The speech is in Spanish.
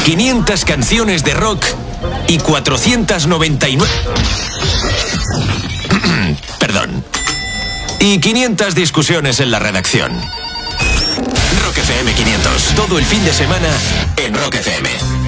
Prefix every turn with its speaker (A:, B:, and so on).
A: 500 canciones de rock y 499... Perdón. Y 500 discusiones en la redacción. Rock FM 500. Todo el fin de semana en Rock FM.